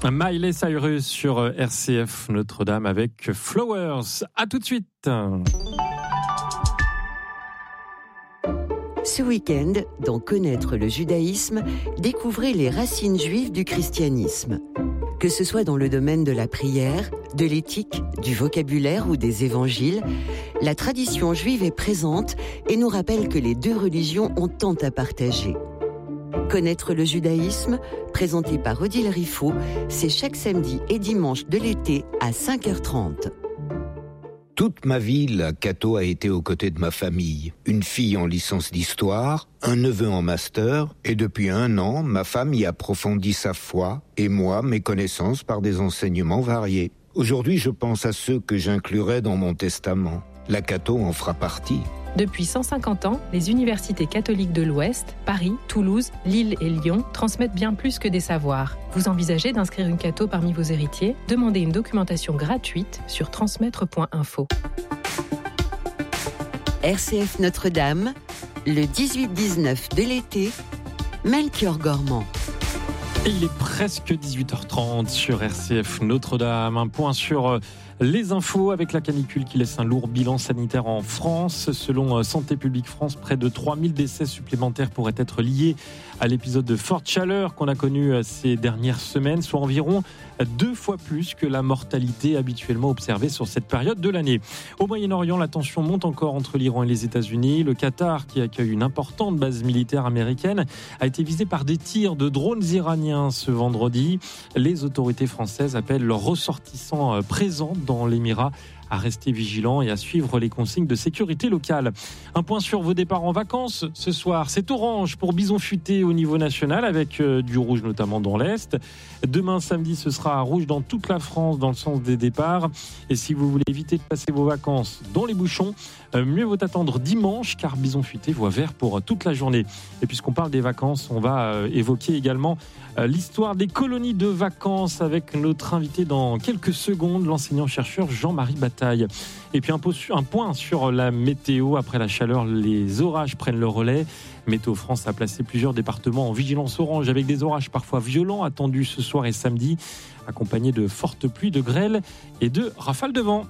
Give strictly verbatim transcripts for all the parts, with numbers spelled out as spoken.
Miley Cyrus sur R C F Notre-Dame avec Flowers. À tout de suite. Ce week-end, dans Connaître le judaïsme, découvrez les racines juives du christianisme. Que ce soit dans le domaine de la prière, de l'éthique, du vocabulaire ou des évangiles, la tradition juive est présente et nous rappelle que les deux religions ont tant à partager. Connaître le judaïsme, présenté par Odile Riffaut, c'est chaque samedi et dimanche de l'été à cinq heures trente. Toute ma vie, la Cato a été aux côtés de ma famille. Une fille en licence d'histoire, un neveu en master, et depuis un an, ma femme y approfondit sa foi, et moi, mes connaissances par des enseignements variés. Aujourd'hui, je pense à ceux que j'inclurai dans mon testament. La Cato en fera partie. Depuis cent cinquante ans, les universités catholiques de l'Ouest, Paris, Toulouse, Lille et Lyon transmettent bien plus que des savoirs. Vous envisagez d'inscrire une Cato parmi vos héritiers ? Demandez une documentation gratuite sur transmettre point info. R C F Notre-Dame, le dix-huit dix-neuf de l'été, Melchior Gormand. Et il est presque dix-huit heures trente sur R C F Notre-Dame. Un point sur les infos avec la canicule qui laisse un lourd bilan sanitaire en France. Selon Santé publique France, près de trois mille décès supplémentaires pourraient être liés à l'épisode de forte chaleur qu'on a connu ces dernières semaines, soit environ deux fois plus que la mortalité habituellement observée sur cette période de l'année. Au Moyen-Orient, la tension monte encore entre l'Iran et les États-Unis. Le Qatar, qui accueille une importante base militaire américaine, a été visé par des tirs de drones iraniens ce vendredi. Les autorités françaises appellent leurs ressortissants présents dans l'Émirat à rester vigilants et à suivre les consignes de sécurité locale. Un point sur vos départs en vacances ce soir. C'est orange pour Bison Futé au niveau national avec euh, du rouge notamment dans l'Est. Demain samedi, ce sera rouge dans toute la France dans le sens des départs. Et si vous voulez éviter de passer vos vacances dans les bouchons, euh, mieux vaut attendre dimanche car Bison Futé voit vert pour euh, toute la journée. Et puisqu'on parle des vacances, on va euh, évoquer également euh, l'histoire des colonies de vacances avec notre invité dans quelques secondes, l'enseignant-chercheur Jean-Marie Bataille. Et puis un point sur la météo. Après la chaleur, les orages prennent le relais. Météo France a placé plusieurs départements en vigilance orange avec des orages parfois violents attendus ce soir et samedi, accompagnés de fortes pluies, de grêle et de rafales de vent.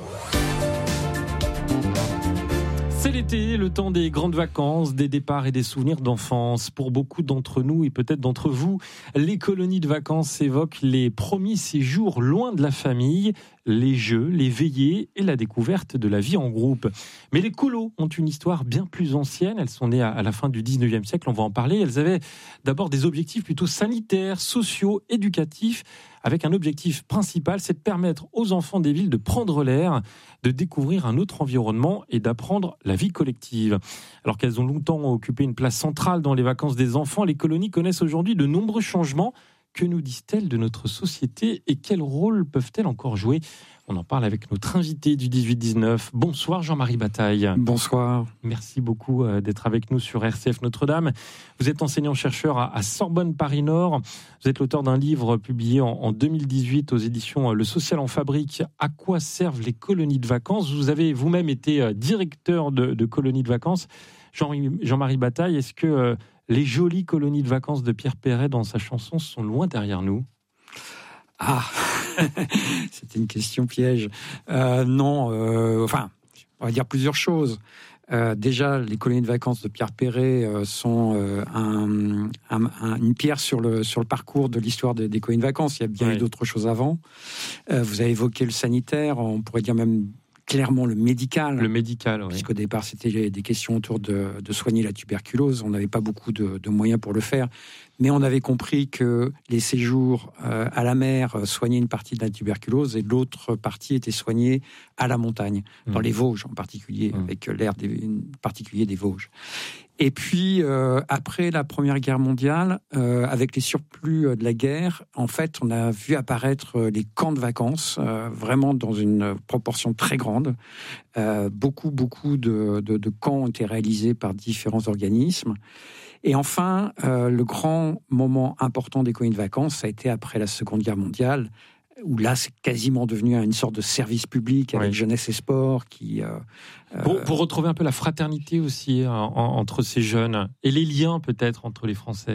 C'est l'été, le temps des grandes vacances, des départs et des souvenirs d'enfance. Pour beaucoup d'entre nous et peut-être d'entre vous, les colonies de vacances évoquent les premiers séjours loin de la famille, les jeux, les veillées et la découverte de la vie en groupe. Mais les colos ont une histoire bien plus ancienne. Elles sont nées à la fin du dix-neuvième siècle, on va en parler. Elles avaient d'abord des objectifs plutôt sanitaires, sociaux, éducatifs, avec un objectif principal, c'est de permettre aux enfants des villes de prendre l'air, de découvrir un autre environnement et d'apprendre la vie collective. Alors qu'elles ont longtemps occupé une place centrale dans les vacances des enfants, les colonies connaissent aujourd'hui de nombreux changements. Que nous disent-elles de notre société et quel rôle peuvent-elles encore jouer ? On en parle avec notre invité du dix-huit dix-neuf. Bonsoir Jean-Marie Bataille. Bonsoir. Merci beaucoup d'être avec nous sur R C F Notre-Dame. Vous êtes enseignant-chercheur à Sorbonne Paris-Nord. Vous êtes l'auteur d'un livre publié en deux mille dix-huit aux éditions Le Social en Fabrique. À quoi servent les colonies de vacances ? Vous avez vous-même été directeur de, de colonies de vacances. Jean, Jean-Marie Bataille, est-ce que les jolies colonies de vacances de Pierre Perret dans sa chanson sont loin derrière nous ? Ah, c'était une question piège. Euh, non, euh, enfin, on va dire plusieurs choses. Euh, déjà, les colonies de vacances de Pierre Perret euh, sont euh, un, un, un, une pierre sur le, sur le parcours de l'histoire des, des colonies de vacances. Il y a bien ouais. eu d'autres choses avant. Euh, vous avez évoqué le sanitaire, on pourrait dire même clairement le médical. Le médical, oui. Puisqu'au départ, c'était des questions autour de, de soigner la tuberculose. On n'avait pas beaucoup de, de moyens pour le faire. Mais on avait compris que les séjours euh, à la mer soignaient une partie de la tuberculose et l'autre partie était soignée à la montagne, mmh. dans les Vosges en particulier, mmh. avec l'air des, particulier des Vosges. Et puis, euh, après la Première Guerre mondiale, euh, avec les surplus de la guerre, en fait, on a vu apparaître les camps de vacances, euh, vraiment dans une proportion très grande. Euh, beaucoup, beaucoup de, de, de camps ont été réalisés par différents organismes. Et enfin, euh, le grand moment important des colonies de vacances, ça a été après la Seconde Guerre mondiale, où là, c'est quasiment devenu une sorte de service public avec oui. jeunesse et sport. Qui, euh, pour, pour retrouver un peu la fraternité aussi hein, en, entre ces jeunes, et les liens peut-être entre les Français.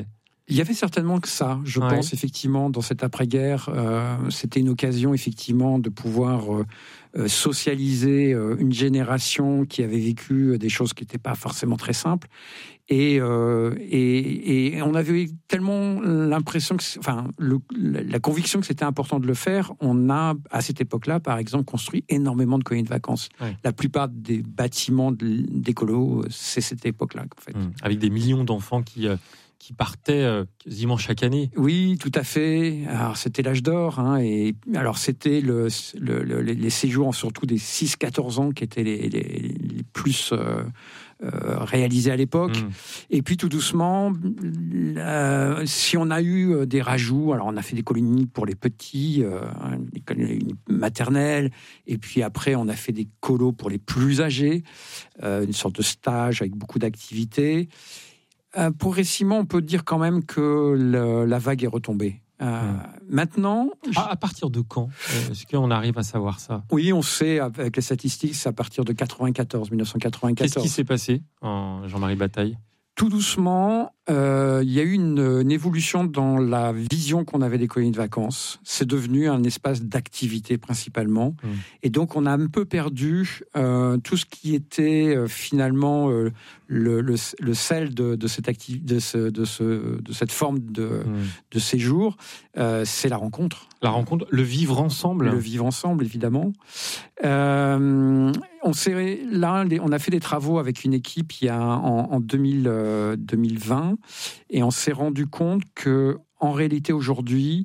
Il y avait certainement que ça, je ouais. pense, effectivement, dans cette après-guerre. Euh, c'était une occasion, effectivement, de pouvoir euh, euh, socialiser euh, une génération qui avait vécu des choses qui n'étaient pas forcément très simples. Et, euh, et, et on avait tellement l'impression, que, enfin, le, la conviction que c'était important de le faire. On a, à cette époque-là, par exemple, construit énormément de colonies de vacances. Ouais. La plupart des bâtiments d'écolos, c'est cette époque-là, en fait. Mmh. Avec des millions d'enfants qui... Euh... qui partaient euh, quasiment chaque année. Oui, tout à fait. Alors, c'était l'âge d'or. Hein, et alors, c'était le, le, le, les séjours, surtout des six quatorze ans, qui étaient les, les, les plus euh, euh, réalisés à l'époque. Mmh. Et puis, tout doucement, euh, si on a eu des rajouts, alors on a fait des colonies pour les petits, euh, des colonies maternelles, et puis après, on a fait des colos pour les plus âgés, euh, une sorte de stage avec beaucoup d'activités. Euh, progressivement, on peut dire quand même que le, la vague est retombée. Euh, mmh. Maintenant... À, à partir de quand est-ce qu'on arrive à savoir ça ? Oui, on sait, avec les statistiques, c'est à partir de quatre-vingt-quatorze, dix-neuf cent quatre-vingt-quatorze. Qu'est-ce qui s'est passé, en Jean-Marie Bataille ? Tout doucement, euh, il y a eu une, une évolution dans la vision qu'on avait des colonies de vacances. C'est devenu un espace d'activité principalement. Mmh. Et donc, on a un peu perdu euh, tout ce qui était euh, finalement euh, le, le, le sel de, de, cette acti- de, ce, de, ce, de cette forme de, mmh. de séjour. Euh, c'est la rencontre. La rencontre, le vivre ensemble. Le vivre ensemble, évidemment. Euh, on, s'est, là, on a fait des travaux avec une équipe il y a, en, en deux mille, euh, deux mille vingt et on s'est rendu compte que, en réalité, aujourd'hui,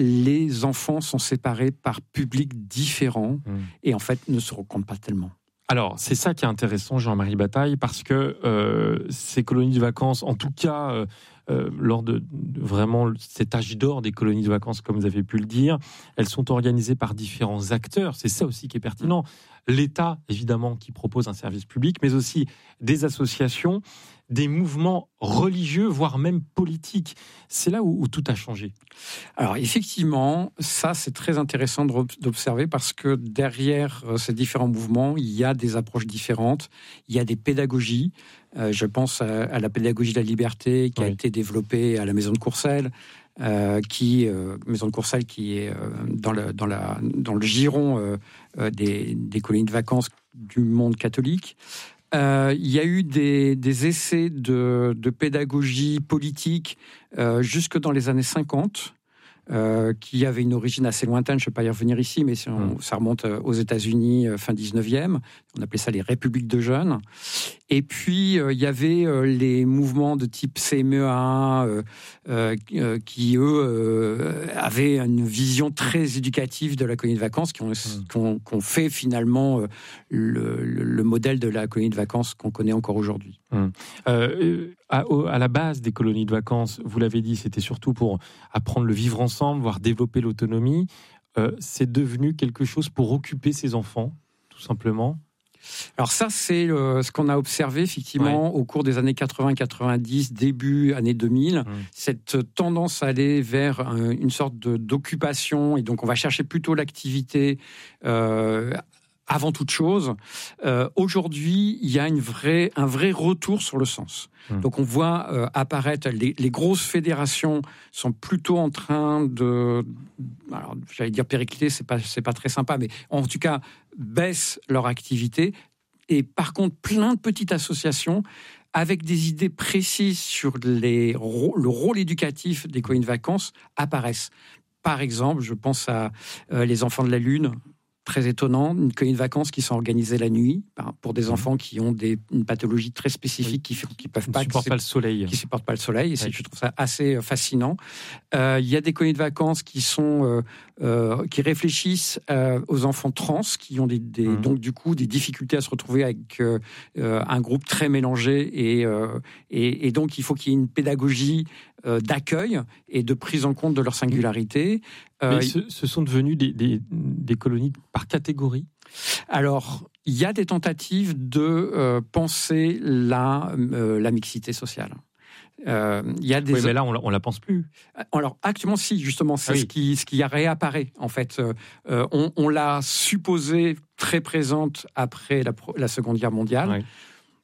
les enfants sont séparés par publics différents mmh. et en fait ne se rencontrent pas tellement. Alors, c'est ça qui est intéressant, Jean-Marie Bataille, parce que euh, ces colonies de vacances, en tout cas, euh, euh, lors de, de vraiment cet âge d'or des colonies de vacances, comme vous avez pu le dire, elles sont organisées par différents acteurs. C'est ça aussi qui est pertinent. L'État, évidemment, qui propose un service public, mais aussi des associations, des mouvements religieux, voire même politiques. C'est là où, où tout a changé. Alors effectivement, ça c'est très intéressant d'observer parce que derrière ces différents mouvements, il y a des approches différentes, il y a des pédagogies. Euh, je pense à, à la pédagogie de la liberté qui oui. a été développée à la Maison de Courcelles. Euh, qui euh, Maison de Courcelles qui est euh, dans, le, dans, la, dans le giron euh, euh, des, des colonies de vacances du monde catholique. Euh, il y a eu des, des essais de, de pédagogie politique euh, jusque dans les années cinquante, euh, qui avaient une origine assez lointaine. Je ne vais pas y revenir ici, mais si on, ça remonte aux États-Unis, fin dix-neuvième. On appelait ça les républiques de jeunes. Et puis, euh, il y avait euh, les mouvements de type C M E A euh, euh, qui, eux, euh, avaient une vision très éducative de la colonie de vacances, qui ont, mmh. qui ont, qui ont fait finalement euh, le, le, le modèle de la colonie de vacances qu'on connaît encore aujourd'hui. Mmh. Euh, à, à la base des colonies de vacances, vous l'avez dit, c'était surtout pour apprendre le vivre ensemble, voire développer l'autonomie. Euh, c'est devenu quelque chose pour occuper ses enfants, tout simplement. Alors ça, c'est euh, ce qu'on a observé effectivement ouais. au cours des années quatre-vingts quatre-vingt-dix, début années deux mille, mmh. cette tendance à aller vers un, une sorte de, d'occupation, et donc on va chercher plutôt l'activité euh, avant toute chose. Euh, aujourd'hui, il y a une vraie, un vrai retour sur le sens. Mmh. Donc on voit euh, apparaître, les, les grosses fédérations sont plutôt en train de, alors j'allais dire péricliter, c'est pas, c'est pas très sympa, mais en tout cas baissent leur activité. Et par contre, plein de petites associations avec des idées précises sur les, le rôle éducatif des colonies de vacances apparaissent. Par exemple, je pense à euh, les Enfants de la Lune. Très étonnant, une colonie de vacances qui sont organisées la nuit pour des enfants qui ont des, une pathologie très spécifique, oui. qui, qui peuvent qui pas, supportent pas le soleil, qui supportent pas le soleil. Et oui. Je trouve ça assez fascinant. Euh, il y a des colonies de vacances qui sont euh, euh, qui réfléchissent euh, aux enfants trans, qui ont des, des mmh. donc du coup des difficultés à se retrouver avec euh, un groupe très mélangé et, euh, et et donc il faut qu'il y ait une pédagogie euh, d'accueil et de prise en compte de leur singularité. Mais euh, ce, ce sont devenus des, des, des colonies par catégorie ? Alors, il y a des tentatives de euh, penser la, euh, la mixité sociale. Euh, il y a des... Oui, mais là, on ne la pense plus. Alors, actuellement, si, justement, c'est ah oui. ce, qui, ce qui réapparaît, en fait. Euh, on, on l'a supposée très présente après la, la Seconde Guerre mondiale. Oui.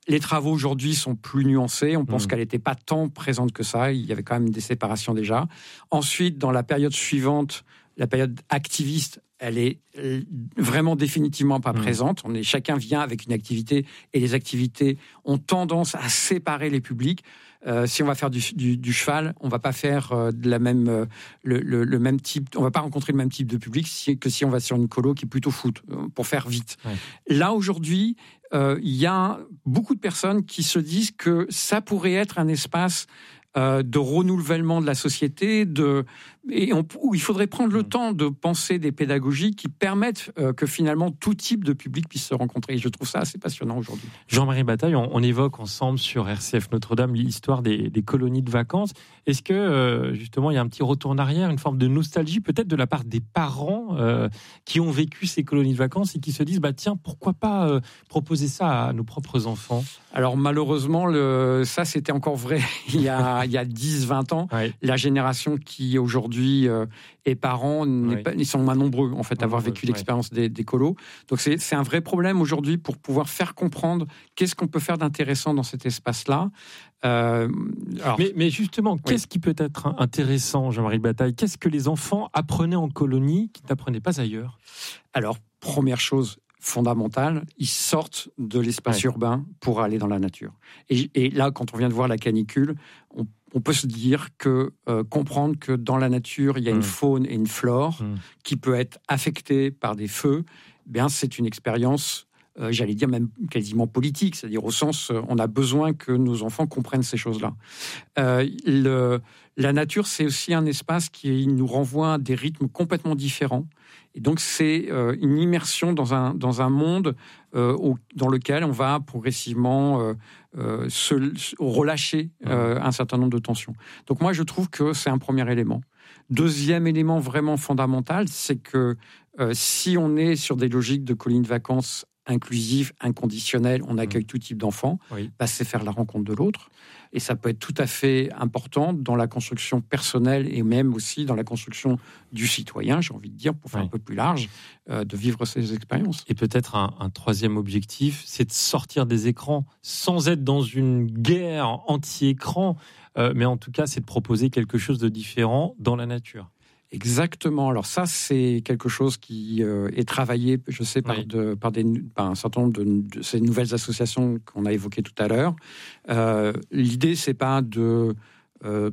les travaux aujourd'hui sont plus nuancés. On pense mmh. qu'elle n'était pas tant présente que ça. Il y avait quand même des séparations déjà. Ensuite, dans la période suivante, la période activiste, elle est vraiment définitivement pas mmh. présente. On est, chacun vient avec une activité et les activités ont tendance à séparer les publics. Euh, si on va faire du, du, du cheval, on va pas faire euh, de la même, euh, le, le, le même type, on va pas rencontrer le même type de public si, que si on va sur une colo qui est plutôt foot, euh, pour faire vite. Ouais. Là, aujourd'hui, il euh, y a beaucoup de personnes qui se disent que ça pourrait être un espace Euh, de renouvellement de la société, de, et on, où il faudrait prendre le temps de penser des pédagogies qui permettent euh, que finalement tout type de public puisse se rencontrer. Et je trouve ça assez passionnant aujourd'hui. Jean-Marie Bataille, on, on évoque ensemble sur R C F Notre-Dame l'histoire des, des colonies de vacances. Est-ce que euh, justement il y a un petit retour en arrière, une forme de nostalgie peut-être de la part des parents euh, qui ont vécu ces colonies de vacances et qui se disent bah tiens pourquoi pas euh, proposer ça à nos propres enfants? Alors malheureusement, le, ça c'était encore vrai il y a, il y a dix vingt ans. Ouais. La génération qui aujourd'hui euh, est parent, n'est ouais. pas, ils sont moins nombreux en fait à avoir vécu ouais. l'expérience des, des colos. Donc c'est, c'est un vrai problème aujourd'hui pour pouvoir faire comprendre qu'est-ce qu'on peut faire d'intéressant dans cet espace-là. Euh, alors, mais, mais justement, oui. qu'est-ce qui peut être intéressant, Jean-Marie Bataille? Qu'est-ce que les enfants apprenaient en colonie qu'ils n'apprenaient pas ailleurs? Alors, première chose fondamentale, ils sortent de l'espace ouais. urbain pour aller dans la nature. Et, et là, quand on vient de voir la canicule, on, on peut se dire que euh, comprendre que dans la nature, il y a mmh. une faune et une flore mmh. qui peut être affectée par des feux, bien, c'est une expérience Euh, j'allais dire même quasiment politique, c'est-à-dire au sens, euh, on a besoin que nos enfants comprennent ces choses-là. Euh, le, la nature, c'est aussi un espace qui nous renvoie à des rythmes complètement différents. Et donc, c'est euh, une immersion dans un, dans un monde euh, au, dans lequel on va progressivement euh, euh, se, se relâcher euh, un certain nombre de tensions. Donc, moi, je trouve que c'est un premier élément. Deuxième élément vraiment fondamental, c'est que euh, si on est sur des logiques de colonies de vacances inclusive, inconditionnelle, on accueille mmh. tout type d'enfants, oui. bah, c'est faire la rencontre de l'autre. Et ça peut être tout à fait important dans la construction personnelle et même aussi dans la construction du citoyen, j'ai envie de dire, pour faire oui. un peu plus large, euh, de vivre ces expériences. Et peut-être un, un troisième objectif, c'est de sortir des écrans sans être dans une guerre anti-écran, euh, mais en tout cas, c'est de proposer quelque chose de différent dans la nature. Exactement. Alors ça, c'est quelque chose qui euh, est travaillé, je sais, par, oui. de, par, des, par un certain nombre de, de ces nouvelles associations qu'on a évoquées tout à l'heure. Euh, l'idée, c'est pas de euh,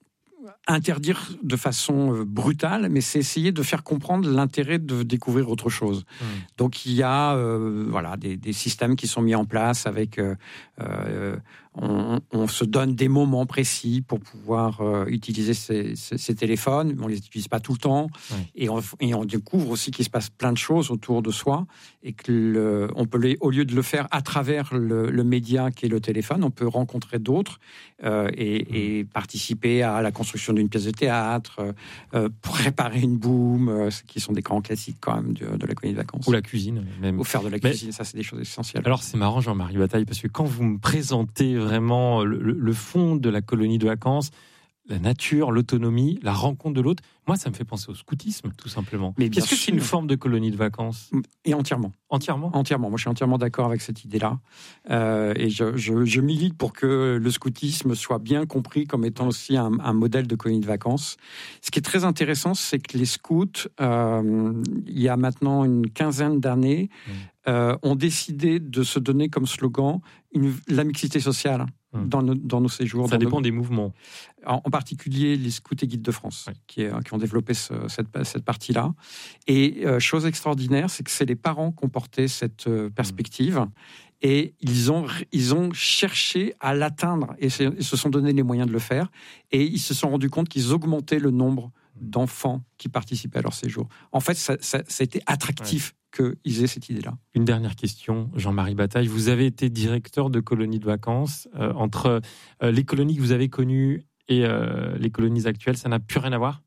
interdire de façon brutale, mais c'est essayer de faire comprendre l'intérêt de découvrir autre chose. Mmh. Donc il y a euh, voilà des, des systèmes qui sont mis en place avec euh, euh, on, on se donne des moments précis pour pouvoir euh, utiliser ces, ces, ces téléphones. On les utilise pas tout le temps, mmh. et, on, et on découvre aussi qu'il se passe plein de choses autour de soi et que le, on peut les, au lieu de le faire à travers le, le média qui est le téléphone, on peut rencontrer d'autres euh, et, mmh. et participer à la construction d'une pièce de théâtre, euh, préparer une boum, euh, qui sont des grands classiques quand même de, de la colonie de vacances. Ou la cuisine même. Ou faire de la cuisine, Mais, ça c'est des choses essentielles. Alors c'est marrant Jean-Marie Bataille, parce que quand vous me présentez vraiment le, le fond de la colonie de vacances, la nature, l'autonomie, la rencontre de l'autre, moi ça me fait penser au scoutisme tout simplement. Mais Est-ce que c'est une forme de colonie de vacances? Et entièrement. Entièrement Entièrement. Moi je suis entièrement d'accord avec cette idée-là. Euh, et je, je, je milite pour que le scoutisme soit bien compris comme étant aussi un, un modèle de colonie de vacances. Ce qui est très intéressant, c'est que les scouts, euh, il y a maintenant une quinzaine d'années, mmh. euh, ont décidé de se donner comme slogan une, la mixité sociale. Dans nos, dans nos séjours. Ça dépend nos... des mouvements. En, en particulier les scouts et guides de France, oui. qui, est, qui ont développé ce, cette, cette partie-là. Et euh, chose extraordinaire, c'est que c'est les parents qui ont porté cette euh, perspective. Mmh. Et ils ont, ils ont cherché à l'atteindre et, et se sont donné les moyens de le faire. Et ils se sont rendus compte qu'ils augmentaient le nombre d'enfants qui participaient à leur séjour. En fait, ça, ça, ça a été attractif ouais. qu'ils aient cette idée-là. Une dernière question, Jean-Marie Bataille. Vous avez été directeur de colonies de vacances. Euh, entre euh, les colonies que vous avez connues et euh, les colonies actuelles, ça n'a plus rien à voir?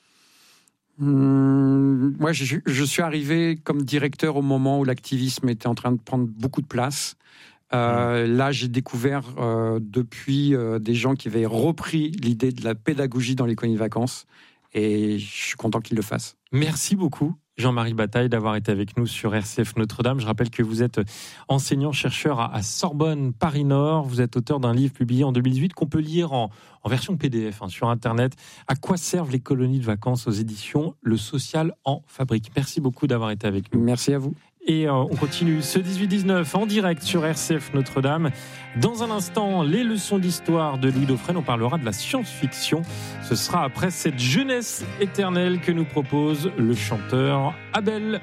Hum, moi, je, je suis arrivé comme directeur au moment où l'activisme était en train de prendre beaucoup de place. Euh, là, j'ai découvert euh, depuis euh, des gens qui avaient repris l'idée de la pédagogie dans les colonies de vacances. Et je suis content qu'ils le fassent. Merci beaucoup, Jean-Marie Bataille, d'avoir été avec nous sur R C F Notre-Dame. Je rappelle que vous êtes enseignant-chercheur à Sorbonne, Paris-Nord. Vous êtes auteur d'un livre publié en deux mille dix-huit qu'on peut lire en, en version P D F hein, sur Internet. À quoi servent les colonies de vacances aux éditions Le Social en Fabrique. Merci beaucoup d'avoir été avec nous. Merci à vous. Et euh, on continue ce dix-huit dix-neuf en direct sur R C F Notre-Dame. Dans un instant, les leçons d'histoire de Louis Dauphren. On parlera de la science-fiction. Ce sera après cette jeunesse éternelle que nous propose le chanteur Abel.